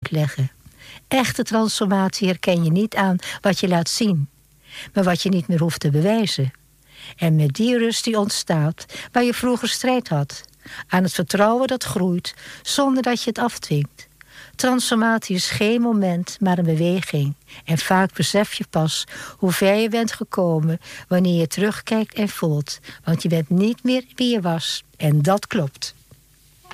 uitleggen. Echte transformatie herken je niet aan wat je laat zien, maar wat je niet meer hoeft te bewijzen. En met die rust die ontstaat waar je vroeger strijd had, aan het vertrouwen dat groeit zonder dat je het afdwingt. Transformatie is geen moment, maar een beweging. En vaak besef je pas hoe ver je bent gekomen wanneer je terugkijkt en voelt. Want je bent niet meer wie je was. En dat klopt.